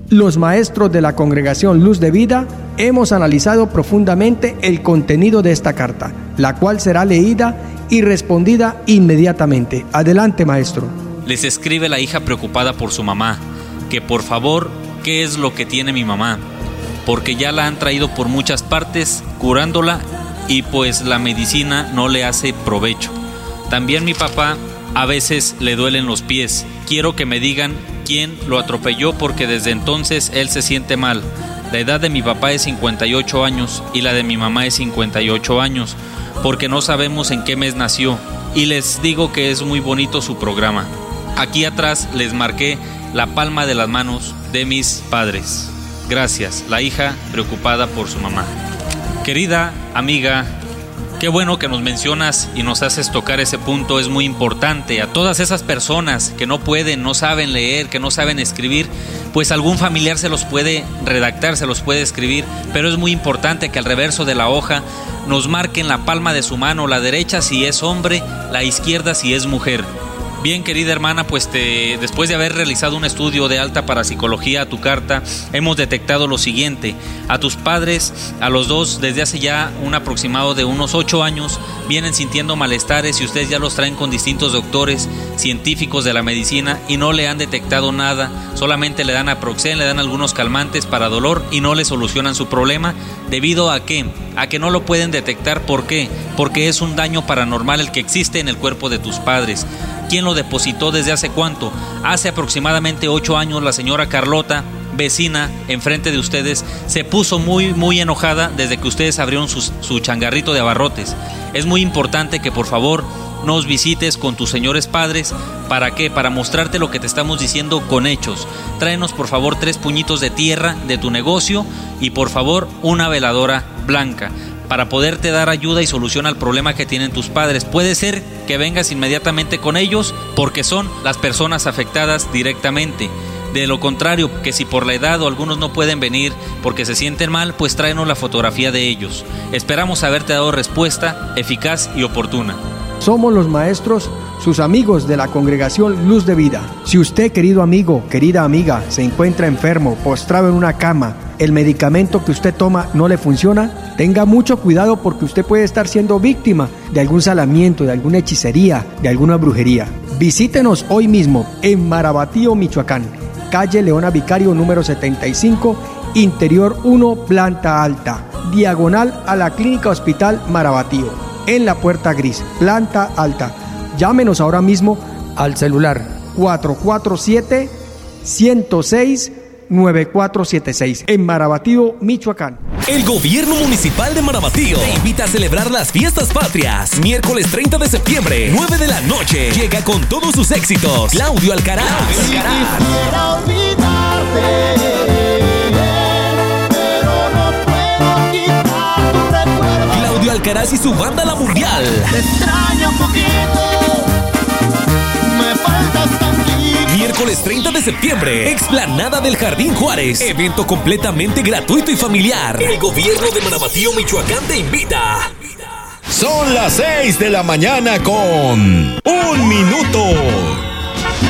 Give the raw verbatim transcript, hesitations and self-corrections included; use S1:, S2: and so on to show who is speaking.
S1: Los maestros de la Congregación Luz de Vida hemos analizado profundamente el contenido de esta carta, la cual será leída y respondida inmediatamente. Adelante, maestro.
S2: Les escribe la hija preocupada por su mamá, que por favor, ¿qué es lo que tiene mi mamá? Porque ya la han traído por muchas partes, curándola, y pues la medicina no le hace provecho. También mi papá a veces le duelen los pies. Quiero que me digan quién lo atropelló porque desde entonces él se siente mal. La edad de mi papá es cincuenta y ocho años y la de mi mamá es cincuenta y ocho años, porque no sabemos en qué mes nació. Y les digo que es muy bonito su programa. Aquí atrás les marqué la palma de las manos de mis padres. Gracias, la hija preocupada por su mamá. Querida amiga, qué bueno que nos mencionas y nos haces tocar ese punto, es muy importante. A todas esas personas que no pueden, no saben leer, que no saben escribir, pues algún familiar se los puede redactar, se los puede escribir, pero es muy importante que al reverso de la hoja nos marquen la palma de su mano, la derecha si es hombre, la izquierda si es mujer. Bien, querida hermana, pues te, después de haber realizado un estudio de alta parapsicología a tu carta, hemos detectado lo siguiente. A tus padres, a los dos, desde hace ya un aproximado de unos ocho años, vienen sintiendo malestares y ustedes ya los traen con distintos doctores científicos de la medicina y no le han detectado nada, solamente le dan Aproxen, le dan algunos calmantes para dolor y no le solucionan su problema. ¿Debido a qué? A que no lo pueden detectar. ¿Por qué? Porque es un daño paranormal el que existe en el cuerpo de tus padres. ¿Quién lo depositó desde hace cuánto? Hace aproximadamente ocho años la señora Carlota, vecina enfrente de ustedes, se puso muy muy enojada desde que ustedes abrieron su, su changarrito de abarrotes. Es muy importante que por favor nos visites con tus señores padres. ¿Para qué? Para mostrarte lo que te estamos diciendo con hechos. Tráenos por favor tres puñitos de tierra de tu negocio y por favor una veladora blanca, para poderte dar ayuda y solución al problema que tienen tus padres. Puede ser que vengas inmediatamente con ellos porque son las personas afectadas directamente. De lo contrario, que si por la edad o algunos no pueden venir porque se sienten mal, pues tráenos la fotografía de ellos. Esperamos haberte dado respuesta eficaz y oportuna.
S1: Somos los maestros, sus amigos de la Congregación Luz de Vida. Si usted, querido amigo, querida amiga, se encuentra enfermo, postrado en una cama, el medicamento que usted toma no le funciona, tenga mucho cuidado porque usted puede estar siendo víctima de algún salamiento, de alguna hechicería, de alguna brujería. Visítenos hoy mismo en Marabatío, Michoacán, calle Leona Vicario número setenta y cinco, interior uno, planta alta, diagonal a la Clínica Hospital Marabatío, en la puerta gris, planta alta. Llámenos ahora mismo al celular cuatro cuatro siete, uno cero seis, nueve cuatro siete seis en Marabatío, Michoacán.
S3: El gobierno municipal de Marabatío te invita a celebrar las fiestas patrias. Miércoles treinta de septiembre, nueve de la noche. Llega con todos sus éxitos Claudio Alcaraz. Claudio Alcaraz.
S4: Quisiera olvidarte, pero no puedo quitar tu recuerdo.
S3: Claudio Alcaraz y su banda La Mundial.
S4: Te extraño un poquito, me faltas tantito.
S3: Miércoles treinta de septiembre, explanada del Jardín Juárez. Evento completamente gratuito y familiar. El gobierno de Marabatío, Michoacán te invita.
S5: Son las seis de la mañana con un minuto.